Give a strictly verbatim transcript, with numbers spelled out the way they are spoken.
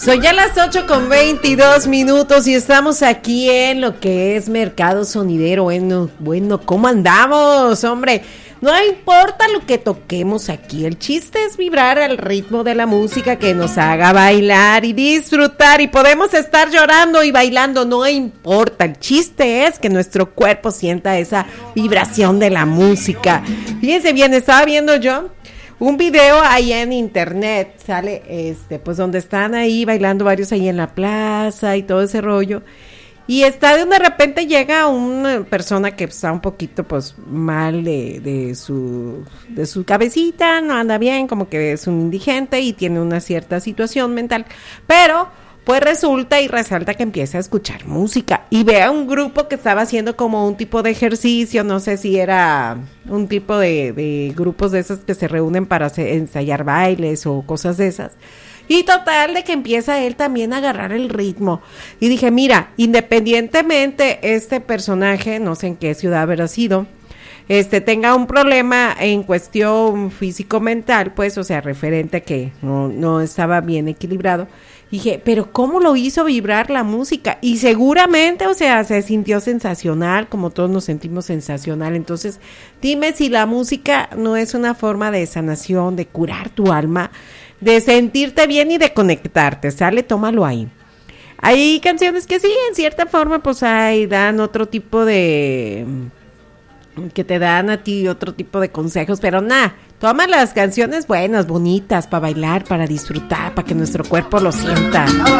Son ya las ocho con veintidós minutos y estamos aquí en lo que es Mercado Sonidero. Bueno, bueno, ¿cómo andamos, hombre? No importa lo que toquemos aquí, el chiste es vibrar al ritmo de la música que nos haga bailar y disfrutar, y podemos estar llorando y bailando, no importa, el chiste es que nuestro cuerpo sienta esa vibración de la música. Fíjense bien, estaba viendo yo un video ahí en internet, sale este, pues donde están ahí bailando varios ahí en la plaza y todo ese rollo. Y está de de repente llega una persona que está un poquito pues mal de, de su de su cabecita, no anda bien, como que es un indigente y tiene una cierta situación mental, pero pues resulta y resalta que empieza a escuchar música y ve a un grupo que estaba haciendo como un tipo de ejercicio, no sé si era un tipo de, de grupos de esos que se reúnen para hacer, ensayar bailes o cosas de esas. Y total de que empieza él también a agarrar el ritmo. Y dije, mira, independientemente este personaje, no sé en qué ciudad habrá sido, este, tenga un problema en cuestión físico-mental, pues, o sea, referente a que no, no estaba bien equilibrado, dije, pero ¿cómo lo hizo vibrar la música? Y seguramente, o sea, se sintió sensacional, como todos nos sentimos sensacional. Entonces, dime si la música no es una forma de sanación, de curar tu alma, de sentirte bien y de conectarte, ¿sale? Tómalo ahí. Hay canciones que sí, en cierta forma, pues ahí dan otro tipo de... que te dan a ti otro tipo de consejos, pero nada, toma las canciones buenas, bonitas, para bailar, para disfrutar, para que nuestro cuerpo lo sienta.